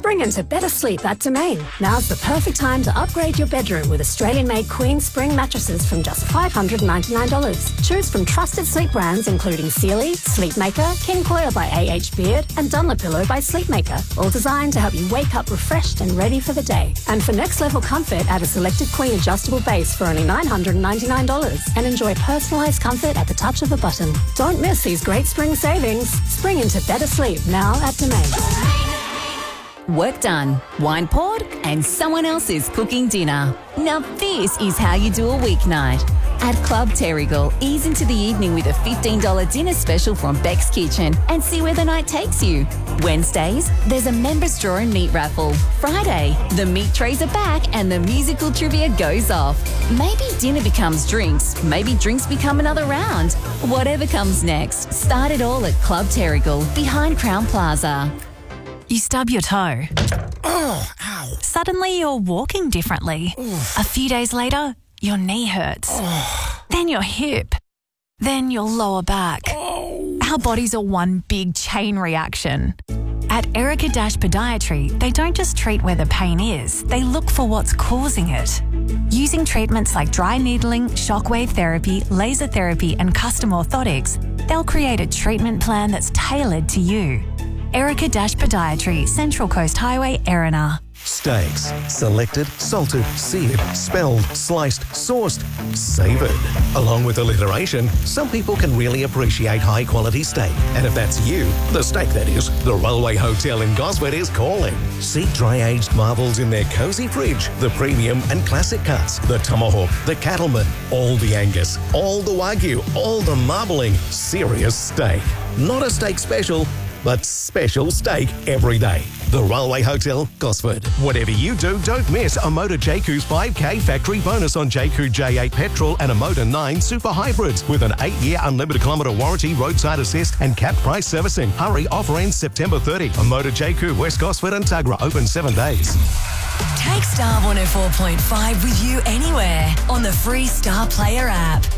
Spring into better sleep at Domain. Now's the perfect time to upgrade your bedroom with Australian-made Queen Spring mattresses from just $599. Choose from trusted sleep brands including Sealy, Sleepmaker, King Coil by A.H. Beard, and Dunlopillow by Sleepmaker, all designed to help you wake up refreshed and ready for the day. And for next-level comfort, add a selected Queen adjustable base for only $999 and enjoy personalised comfort at the touch of a button. Don't miss these great spring savings. Spring into better sleep now at Domain. Work done, wine poured, and someone else is cooking dinner. Now this is how you do a weeknight. At Club Terrigal, ease into the evening with a $15 dinner special from Beck's Kitchen and see where the night takes you. Wednesdays, there's a members draw and meat raffle. Friday, the meat trays are back and the musical trivia goes off. Maybe dinner becomes drinks, maybe drinks become another round. Whatever comes next, start it all at Club Terrigal, behind Crown Plaza. You stub your toe. Oh, ow. Suddenly you're walking differently. Oof. A few days later, your knee hurts. Oh. Then your hip. Then your lower back. Oh. Our bodies are one big chain reaction. At Erica Podiatry, they don't just treat where the pain is, they look for what's causing it. Using treatments like dry needling, shockwave therapy, laser therapy and custom orthotics, they'll create a treatment plan that's tailored to you. Erica Podiatry, Central Coast Highway, Erina. Steaks. Selected, salted, seared, spelled, sliced, sourced, savoured. Along with alliteration, some people can really appreciate high-quality steak. And if that's you, the steak that is, the Railway Hotel in Gosford is calling. See dry-aged marvels in their cosy fridge, the premium and classic cuts, the tomahawk, the cattleman, all the Angus, all the Wagyu, all the marbling. Serious steak. Not a steak special, but special steak every day. The Railway Hotel, Gosford. Whatever you do, don't miss a Motor JQ's 5K factory bonus on JQ J8 petrol and a Motor 9 super hybrids with an 8-year unlimited kilometre warranty, roadside assist and capped price servicing. Hurry, offer ends September 30. A Motor JQ, West Gosford and Tuggerah, open 7 days. Take Star 104.5 with you anywhere on the free Star Player app.